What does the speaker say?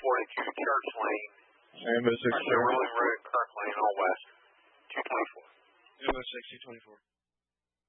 242 Church Lane. Ambo 624. Rolling Road, Kirk Lane, all west. 224. Ambo 624.